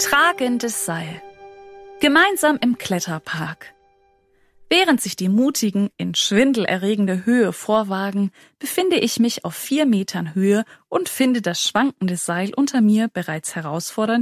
Tragendes Seil. Gemeinsam im Kletterpark. Während sich die Mutigen in schwindelerregende Höhe vorwagen, befinde ich mich auf 4 Metern Höhe und finde das schwankende Seil unter mir bereits herausfordernd